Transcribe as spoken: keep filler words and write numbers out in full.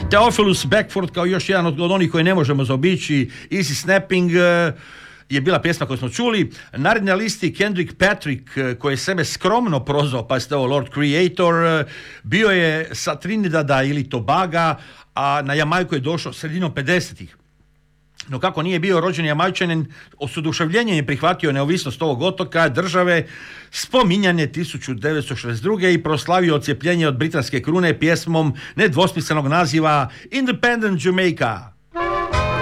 Theophilus Beckford kao još jedan od, od onih koji ne možemo zaobići, Easy Snapping uh, je bila pjesma koju smo čuli. Naredni na listi Kendrick Patrick, koji je sebe skromno prozvao, pa ste ovo Lord Creator, bio je sa Trinidada ili Tobaga, a na Jamajku je došao sredinom pedesetih. No kako nije bio rođen Jamajčanin, s oduševljenjem je prihvatio neovisnost ovog otoka, države, spominjanje tisuću devetsto šezdeset druge i proslavio odcjepljenje od britanske krune pjesmom nedvosmislenog naziva Independent Jamaica.